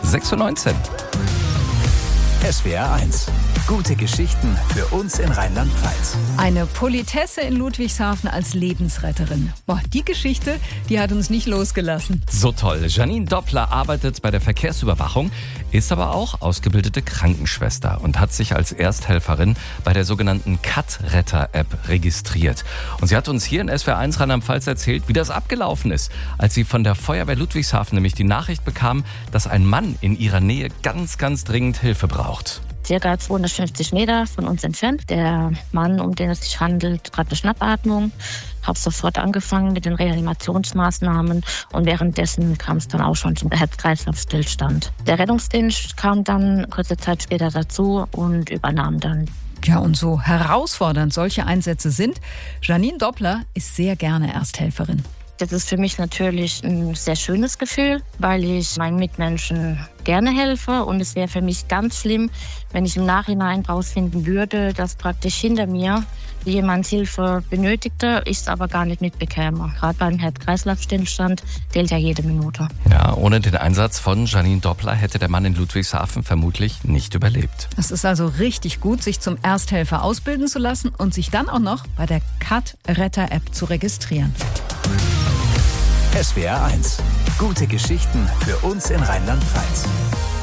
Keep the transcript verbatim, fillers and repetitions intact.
sechs Uhr neunzehn. S W R eins. Gute Geschichten für uns in Rheinland-Pfalz. Eine Politesse in Ludwigshafen als Lebensretterin. Boah, die Geschichte, die hat uns nicht losgelassen. So toll. Janine Doppler arbeitet bei der Verkehrsüberwachung, ist aber auch ausgebildete Krankenschwester und hat sich als Ersthelferin bei der sogenannten Cut-Retter-App registriert. Und sie hat uns hier in S W R eins Rheinland-Pfalz erzählt, wie das abgelaufen ist, als sie von der Feuerwehr Ludwigshafen nämlich die Nachricht bekam, dass ein Mann in ihrer Nähe ganz, ganz dringend Hilfe braucht. Circa zweihundertfünfzig Meter von uns entfernt. Der Mann, um den es sich handelt, hat eine Schnappatmung. Habe sofort angefangen mit den Reanimationsmaßnahmen und währenddessen kam es dann auch schon zum Herz-Kreislauf-Stillstand. Der Rettungsdienst kam dann kurze Zeit später dazu und übernahm dann. Ja, und so herausfordernd solche Einsätze sind, Janine Doppler ist sehr gerne Ersthelferin. Das ist für mich natürlich ein sehr schönes Gefühl, weil ich meinen Mitmenschen gerne helfe. Und es wäre für mich ganz schlimm, wenn ich im Nachhinein rausfinden würde, dass praktisch hinter mir jemand Hilfe benötigte, ich es aber gar nicht mitbekäme. Gerade beim Herz-Kreislauf-Stillstand gilt ja jede Minute. Ja, ohne den Einsatz von Janine Doppler hätte der Mann in Ludwigshafen vermutlich nicht überlebt. Es ist also richtig gut, sich zum Ersthelfer ausbilden zu lassen und sich dann auch noch bei der Cut-Retter-App zu registrieren. S W R eins. Gute Geschichten für uns in Rheinland-Pfalz.